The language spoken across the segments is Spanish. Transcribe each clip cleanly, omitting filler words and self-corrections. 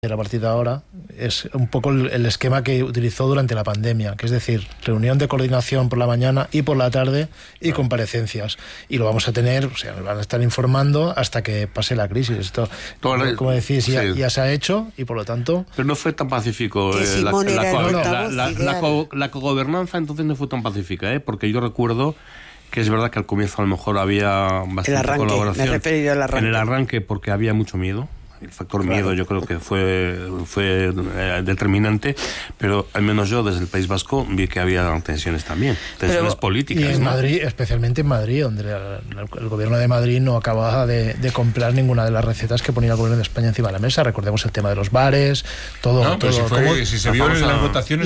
a partir de ahora es un poco el esquema que utilizó durante la pandemia, que es decir, reunión de coordinación por la mañana y por la tarde y comparecencias. Y lo vamos a tener, o sea, nos van a estar informando hasta que pase la crisis. Esto, como decís, ya se ha hecho y por lo tanto... Pero no fue tan pacífico. La cogobernanza entonces no fue tan pacífica, porque yo recuerdo que es verdad que al comienzo a lo mejor había bastante colaboración. Me he referido al arranque. En el arranque porque había mucho miedo. El factor miedo yo creo que fue determinante, pero al menos yo desde el País Vasco vi que había tensiones también, tensiones políticas. Y en Madrid, especialmente en Madrid, donde el gobierno de Madrid no acababa de comprar ninguna de las recetas que ponía el gobierno de España encima de la mesa. Recordemos el tema de los bares, todo. No, pero si se vio en las votaciones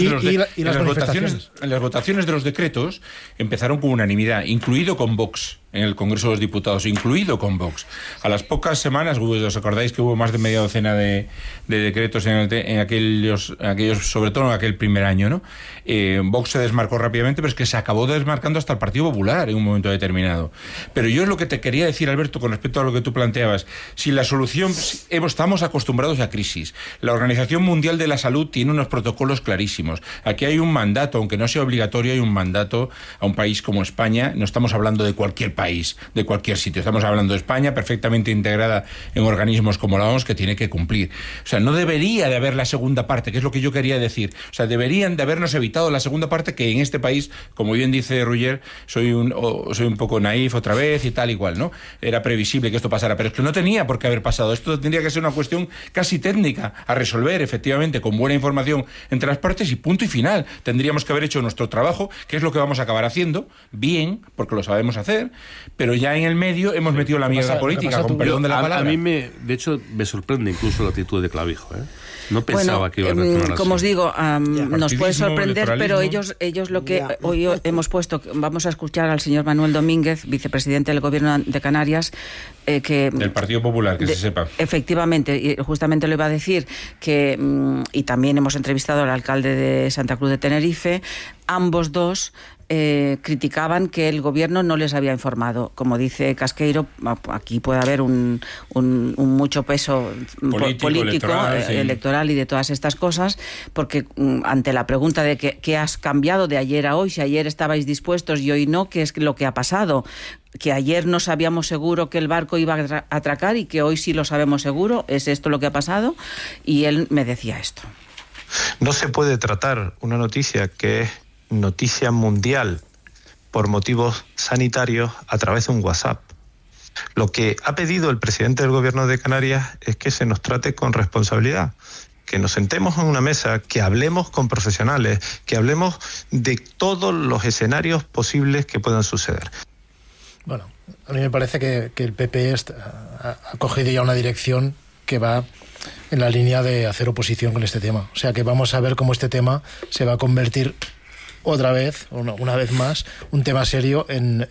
en las votaciones de los decretos empezaron con unanimidad, incluido con Vox. En el Congreso de los Diputados, incluido con Vox. A las pocas semanas, ¿os acordáis que hubo más de media docena de decretos en aquellos, sobre todo en aquel primer año, ¿no? Vox se desmarcó rápidamente, pero es que se acabó desmarcando hasta el Partido Popular en un momento determinado. Pero yo es lo que te quería decir, Alberto, con respecto a lo que tú planteabas. Si la solución... Estamos acostumbrados a crisis. La Organización Mundial de la Salud tiene unos protocolos clarísimos. Aquí hay un mandato, aunque no sea obligatorio, hay un mandato a un país como España. No estamos hablando de cualquier país, de cualquier sitio. Estamos hablando de España, perfectamente integrada en organismos como la OMS, que tiene que cumplir. O sea, no debería de haber la segunda parte, que es lo que yo quería decir. O sea, deberían de habernos evitado la segunda parte, que en este país, como bien dice Roger, soy un poco naif otra vez y tal igual, ¿no? Era previsible que esto pasara, pero es que no tenía por qué haber pasado. Esto tendría que ser una cuestión casi técnica, a resolver, efectivamente, con buena información entre las partes y punto y final. Tendríamos que haber hecho nuestro trabajo, que es lo que vamos a acabar haciendo, bien, porque lo sabemos hacer, pero ya en el medio hemos metido la mierda política, con perdón de la palabra. A mí, de hecho, me sorprende incluso la actitud de Clavijo, No pensaba que iba a reaccionar así. Como os digo, nos puede sorprender, pero ellos lo que hoy hemos puesto, vamos a escuchar al señor Manuel Domínguez, vicepresidente del Gobierno de Canarias, del Partido Popular, que se sepa. Efectivamente, y justamente lo iba a decir, que y también hemos entrevistado al alcalde de Santa Cruz de Tenerife, ambos dos criticaban que el gobierno no les había informado. Como dice Casqueiro, aquí puede haber un mucho peso político electoral y de todas estas cosas, porque ante la pregunta de qué has cambiado de ayer a hoy, si ayer estabais dispuestos y hoy no, ¿qué es lo que ha pasado? Que ayer no sabíamos seguro que el barco iba a atracar y que hoy sí lo sabemos seguro. ¿Es esto lo que ha pasado? Y él me decía esto. No se puede tratar una noticia que es noticia mundial por motivos sanitarios a través de un WhatsApp. Lo que ha pedido el presidente del Gobierno de Canarias es que se nos trate con responsabilidad, que nos sentemos en una mesa, que hablemos con profesionales, que hablemos de todos los escenarios posibles que puedan suceder. Bueno, a mí me parece que el PP ha cogido ya una dirección que va en la línea de hacer oposición con este tema. O sea que vamos a ver cómo este tema se va a convertir otra vez, una vez más, un tema serio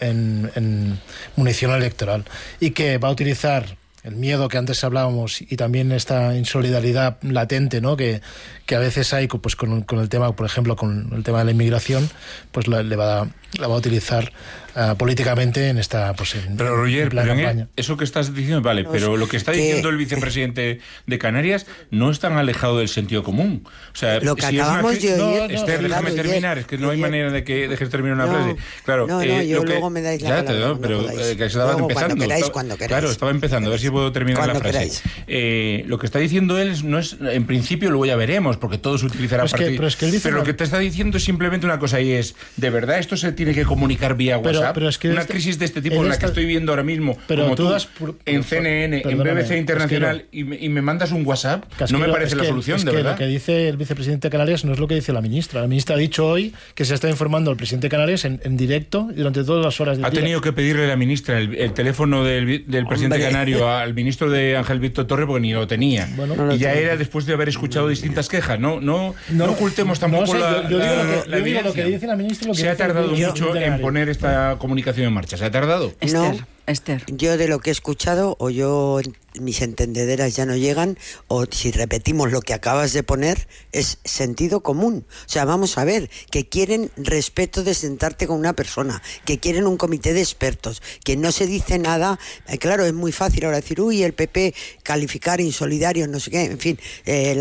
en munición electoral, y que va a utilizar el miedo que antes hablábamos y también esta insolidaridad latente, ¿no? que a veces hay pues con el tema, por ejemplo, con el tema de la inmigración, pues la va a utilizar políticamente en esta pero Roger, campaña. Eso que estás diciendo, vale, pero lo que está diciendo el vicepresidente de Canarias no es tan alejado del sentido común. O sea, lo que acabamos de oír... Esther, déjame terminar, es que no hay manera de que dejes terminar una frase. Claro, luego me dais la palabra. Pero que estaban empezando. Cuando queráis. Claro, estaba empezando, a ver si puedo terminar la frase. Lo que está diciendo él no es, en principio, luego ya veremos, porque todo se utilizará pero lo que te está diciendo es simplemente una cosa, y es, ¿de verdad esto se tiene que comunicar vía WhatsApp? Pero es que una crisis de este tipo en la que estoy viendo ahora mismo, como tú en CNN, en BBC Internacional, y me mandas un WhatsApp, no me parece la solución, de verdad. Lo que dice el vicepresidente de Canarias no es lo que dice la ministra. La ministra ha dicho hoy que se está informando al presidente de Canarias en directo y durante todas las horas del día. Ha tenido que pedirle a la ministra el teléfono del presidente canario al ministro de Ángel Víctor Torre, porque ni lo tenía. Y ya era después de haber escuchado distintas quejas. No ocultemos tampoco la evidencia. Lo que dice la ministra, se ha tardado mucho en poner esta comunicación en marcha. ¿Se ha tardado? Esther. Yo de lo que he escuchado, o mis entendederas ya no llegan, o si repetimos lo que acabas de poner, es sentido común. O sea, vamos a ver, que quieren respeto de sentarte con una persona, que quieren un comité de expertos, que no se dice nada. Claro, es muy fácil ahora decir, el PP, calificar insolidario, no sé qué, en fin,